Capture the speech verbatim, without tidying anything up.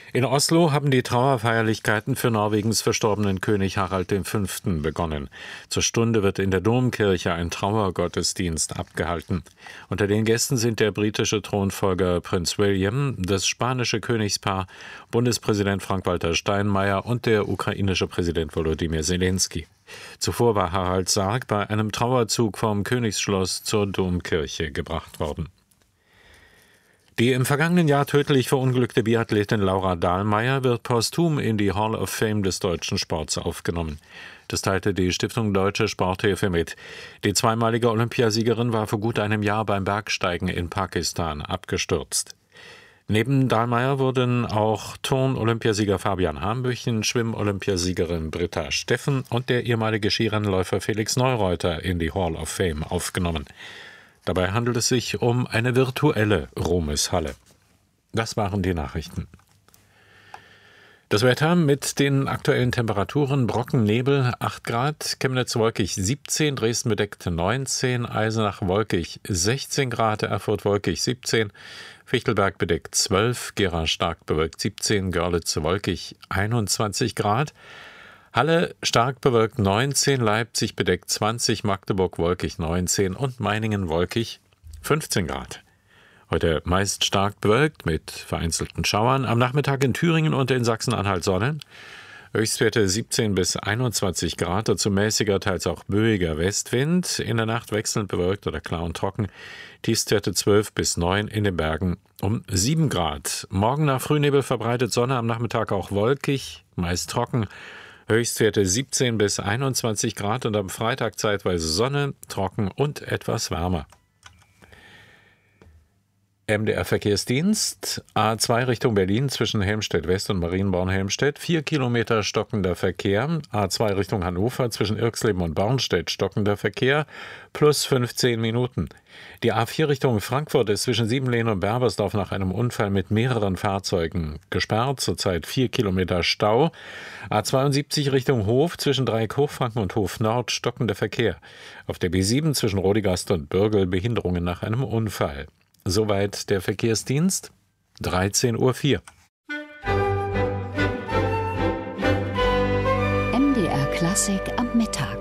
In Oslo haben die Trauerfeierlichkeiten für Norwegens verstorbenen König Harald der Fünfte begonnen. Zur Stunde wird in der Domkirche ein Trauergottesdienst abgehalten. Unter den Gästen sind der britische Thronfolger Prinz William, das spanische Königspaar, Bundespräsident Frank-Walter Steinmeier und der ukrainische Präsident Volodymyr Zelensky. Zuvor war Haralds Sarg bei einem Trauerzug vom Königsschloss zur Domkirche gebracht worden. Die im vergangenen Jahr tödlich verunglückte Biathletin Laura Dahlmeier wird posthum in die Hall of Fame des deutschen Sports aufgenommen. Das teilte die Stiftung Deutsche Sporthilfe mit. Die zweimalige Olympiasiegerin war vor gut einem Jahr beim Bergsteigen in Pakistan abgestürzt. Neben Dahlmeier wurden auch Turn-Olympiasieger Fabian Hambüchen, Schwimm-Olympiasiegerin Britta Steffen und der ehemalige Skirennläufer Felix Neureuter in die Hall of Fame aufgenommen. Dabei handelt es sich um eine virtuelle Ruhmeshalle. Das waren die Nachrichten. Das Wetter mit den aktuellen Temperaturen: Brockennebel acht Grad, Chemnitz wolkig siebzehn, Dresden bedeckt neunzehn, Eisenach wolkig sechzehn Grad, Erfurt wolkig siebzehn, Fichtelberg bedeckt zwölf, Gera stark bewölkt siebzehn, Görlitz wolkig einundzwanzig Grad, Halle stark bewölkt neunzehn, Leipzig bedeckt zwanzig, Magdeburg wolkig neunzehn und Meiningen wolkig fünfzehn Grad. Heute meist stark bewölkt mit vereinzelten Schauern. Am Nachmittag in Thüringen und in Sachsen-Anhalt Sonne. Höchstwerte siebzehn bis einundzwanzig Grad, dazu mäßiger, teils auch böiger Westwind. In der Nacht wechselnd bewölkt oder klar und trocken. Tiefstwerte zwölf bis neun, in den Bergen um sieben Grad. Morgen nach Frühnebel verbreitet Sonne, am Nachmittag auch wolkig, meist trocken. Höchstwerte siebzehn bis einundzwanzig Grad und am Freitag zeitweise Sonne, trocken und etwas wärmer. M D R-Verkehrsdienst, A zwei Richtung Berlin zwischen Helmstedt West und Marienborn-Helmstedt, vier Kilometer stockender Verkehr. A zwei Richtung Hannover zwischen Irxleben und Bornstedt stockender Verkehr, plus fünfzehn Minuten. Die A vier Richtung Frankfurt ist zwischen Siebenlehn und Berbersdorf nach einem Unfall mit mehreren Fahrzeugen gesperrt, zurzeit vier Kilometer Stau. A zweiundsiebzig Richtung Hof zwischen Dreieck-Hochfranken und Hof Nord stockender Verkehr. Auf der B sieben zwischen Rodigast und Bürgel Behinderungen nach einem Unfall. Soweit der Verkehrsdienst, dreizehn Uhr vier. M D R Klassik am Mittag.